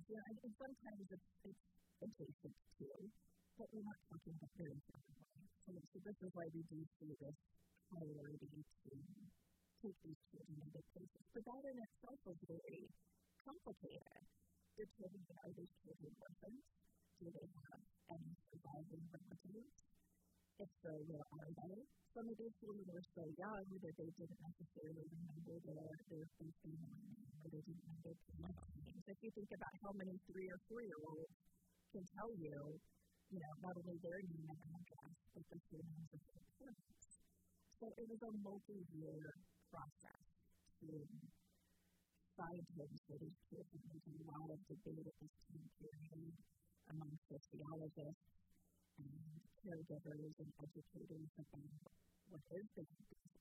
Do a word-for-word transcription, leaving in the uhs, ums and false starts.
Yeah, and, and sometimes it's, it's adjacent too, but we're not talking about very frequently. So, so this is why we do see this priority to take these children into places. But that in itself is very complicated. Determining, are these children orphans? Do they have any surviving relatives? If so, where are they? Some of these children were so young that they didn't necessarily remember their, their family name, or they didn't know their parents' names. If you think about how many three or four-year-olds can tell you, you know, not only their name and address, but the names of their parents. So it was a multi-year process to find homes for these children. There's a lot of debate at this time period among sociologists and caregivers and educators about what is the happiness